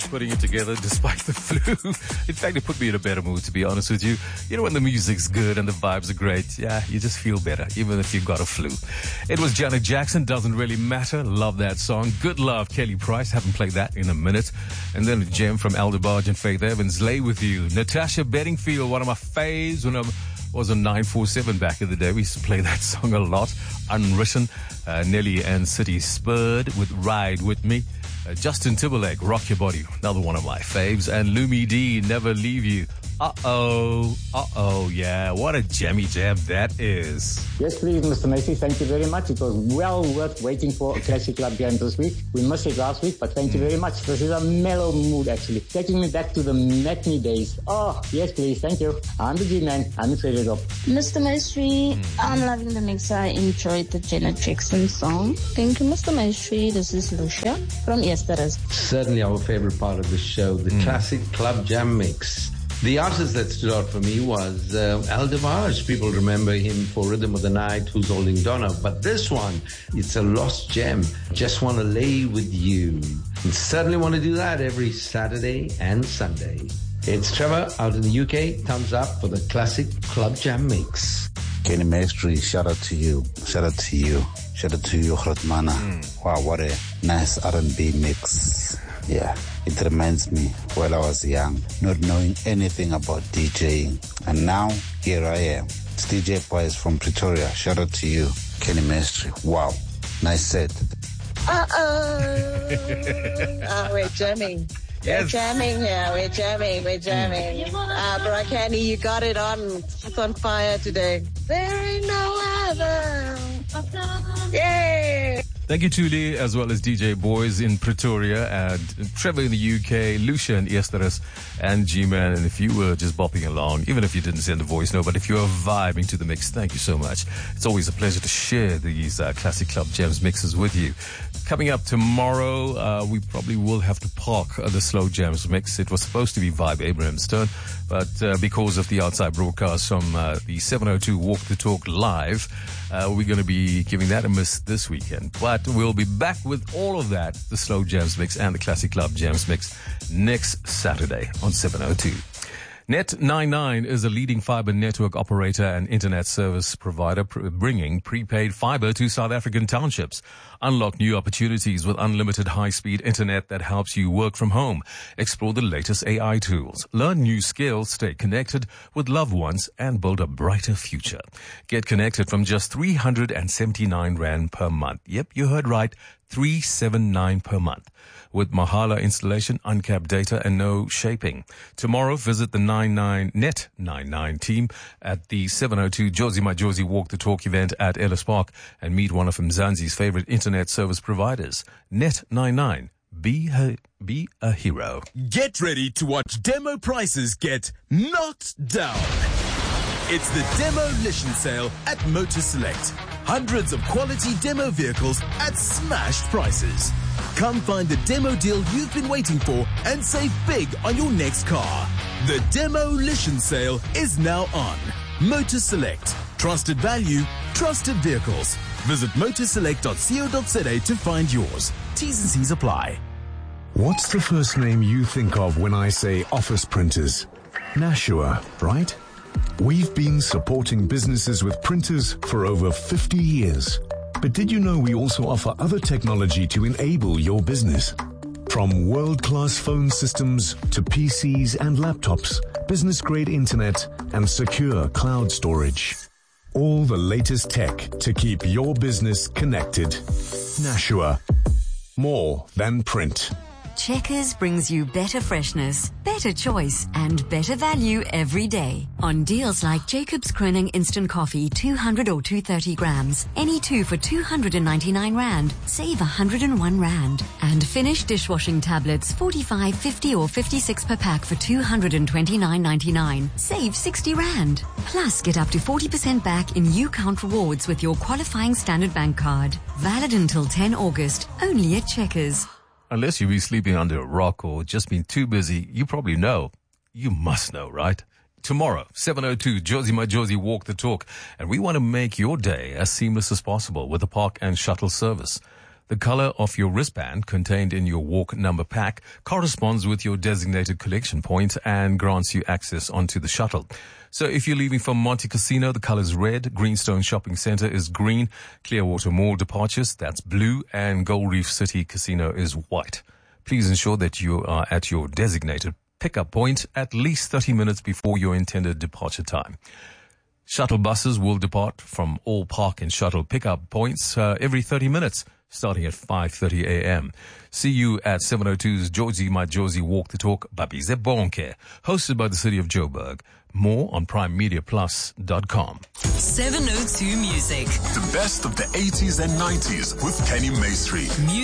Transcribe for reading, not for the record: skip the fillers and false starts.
putting it together despite the flu. In fact, it put me in a better mood, to be honest with you. You know, when the music's good and the vibes are great, yeah, you just feel better, even if you've got a flu. It was Janet Jackson, Doesn't Really Matter. Love that song. Good Love, Kelly Price. Haven't played that in a minute. And then a gem from Aldebarge and Faith Evans, Lay With You. Natasha Bedingfield, one of my faves when I was on 947 back in the day. We used to play that song a lot. Unwritten. Nelly and City Spurred with Ride With Me. Justin Timberlake, Rock Your Body, another one of my faves. And Lumi D, Never Leave You. Yeah, what a jammy jam that is. Yes, please, Mr. Macy, thank you very much. It was well worth waiting for a Classic Club Jam this week. We missed it last week, but thank you very much. This is a mellow mood, actually, taking me back to the matinee days. Oh, yes, please, thank you. I'm the G-Man. I'm afraid of Mr. Maestri, I'm loving the mix. I enjoyed the Janet Jackson song. Thank you, Mr. Maestri. This is Lucia from Yesterday's. Certainly our favorite part of the show, the Classic Club Jam mix. The artist that stood out for me was Aldebarge. People remember him for Rhythm of the Night, Who's Holding Donna. But this one, it's a lost gem. Just Want to Lay With You. And certainly want to do that every Saturday and Sunday. It's Trevor out in the UK. Thumbs up for the Classic Club Jam mix. Kenny Maestri, shout out to you. Shout out to you. Shout out to you, Grootmana. Wow, what a nice R&B mix. Yeah, it reminds me while I was young, not knowing anything about DJing. And now, here I am. It's DJ Boys from Pretoria. Shout out to you, Kenny Maestri. Wow, nice set. We're jamming. Yes. We're jamming here. We're jamming. Bro Kenny, you got it on. It's on fire today. There ain't no other. Yay! Thank you, Tuli, as well as DJ Boys in Pretoria, and Trevor in the UK, Lucia in Esteras, and G-Man. And if you were just bopping along, even if you didn't send a voice note, but if you were vibing to the mix, thank you so much. It's always a pleasure to share these Classic Club Jams mixes with you. Coming up tomorrow, we probably will have to park the Slow Jams mix. It was supposed to be Vibe Abraham's turn, but because of the outside broadcast from the 702 Walk the Talk Live, we're going to be giving that a miss this weekend. But we'll be back with all of that, the Slow Jams mix and the Classic Club Jams mix, next Saturday on 702. Net99 is a leading fiber network operator and internet service provider bringing prepaid fiber to South African townships. Unlock new opportunities with unlimited high-speed internet that helps you work from home. Explore the latest AI tools. Learn new skills, stay connected with loved ones, and build a brighter future. Get connected from just 379 Rand per month. Yep, you heard right. 379 per month. With Mahala installation, uncapped data, and no shaping. Tomorrow, visit the Net99 team at the 702 Josie My Josie Walk the Talk event at Ellis Park and meet one of Mzansi's favorite internet service providers. Net99. Be a hero. Get ready to watch demo prices get knocked down. It's the demolition sale at Motor Select. Hundreds of quality demo vehicles at smashed prices. Come find the demo deal you've been waiting for and save big on your next car. The demolition sale is now on. Motor Select. Trusted value, trusted vehicles. Visit motorselect.co.za to find yours. T's and C's apply. What's the first name you think of when I say office printers? Nashua, right? We've been supporting businesses with printers for over 50 years. But did you know we also offer other technology to enable your business? From world-class phone systems to PCs and laptops, business-grade internet, and secure cloud storage. All the latest tech to keep your business connected. Nashua. More than print. Checkers brings you better freshness, better choice, and better value every day. On deals like Jacob's Kroning Instant Coffee 200 or 230 grams, any two for 299 Rand, save 101 Rand. And Finish dishwashing tablets 45, 50 or 56 per pack for 229.99, save 60 Rand. Plus get up to 40% back in UCount rewards with your qualifying Standard Bank card. Valid until 10 August, only at Checkers. Unless you've been sleeping under a rock or just been too busy, you probably know. You must know, right? Tomorrow, 702, Josie My Josie Walk the Talk. And we want to make your day as seamless as possible with a park and shuttle service. The color of your wristband contained in your walk number pack corresponds with your designated collection point and grants you access onto the shuttle. So if you're leaving from Monte Casino, the color is red. Greenstone Shopping Center is green. Clearwater Mall departures, that's blue. And Gold Reef City Casino is white. Please ensure that you are at your designated pickup point at least 30 minutes before your intended departure time. Shuttle buses will depart from all park and shuttle pickup points every 30 minutes, starting at 5:30 a.m. See you at 702's Josie My Josie Walk the Talk Babize Bonke, hosted by the city of Joburg. More on primemediaplus.com. 702 Music. The best of the 80s and 90s with Kenny Maestri.